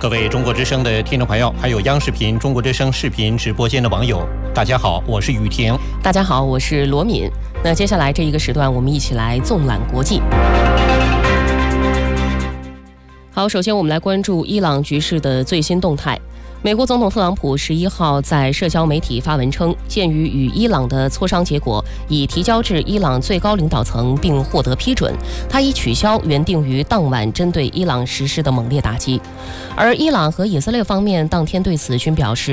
各位中国之声的听众朋友，还有央视频中国之声视频直播间的网友，大家好，我是雨婷。 大家好，我是罗敏。那接下来这一个时段，我们一起来纵览国际。好，首先我们来关注伊朗局势的最新动态。美国总统特朗普11号在社交媒体发文称，鉴于与伊朗的磋商结果已提交至伊朗最高领导层并获得批准，他已取消原定于当晚针对伊朗实施的猛烈打击。而伊朗和以色列方面当天对此均表示